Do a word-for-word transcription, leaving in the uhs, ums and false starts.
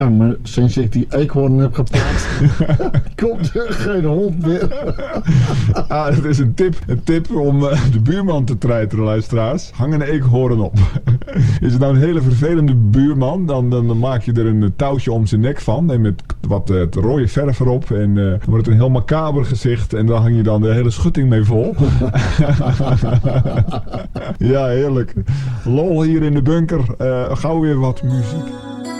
Ja, maar sinds ik die eekhoorn heb geplaatst, komt er geen hond meer. Ah, dat is een tip. Een tip om uh, de buurman te treiteren, luisteraars. Hang een eekhoorn op. Is het nou een hele vervelende buurman, dan, dan, dan maak je er een touwtje om zijn nek van. En met wat uh, rode verf erop. En uh, dan wordt het een heel macaber gezicht. En daar hang je dan de hele schutting mee vol. Ja, heerlijk. Lol hier in de bunker. Uh, gauw weer wat muziek.